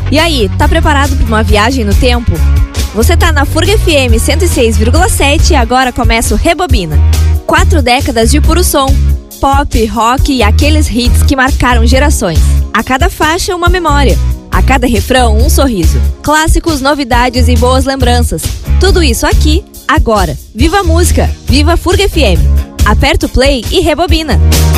E aí, tá preparado para uma viagem no tempo? Você tá na Furga FM 106,7 e agora começa o Rebobina. 4 décadas de puro som, pop, rock e aqueles hits que marcaram gerações. A cada faixa, uma memória. A cada refrão, um sorriso. Clássicos, novidades e boas lembranças. Tudo isso aqui, agora. Viva a música! Viva a Furga FM! Aperta o play e rebobina!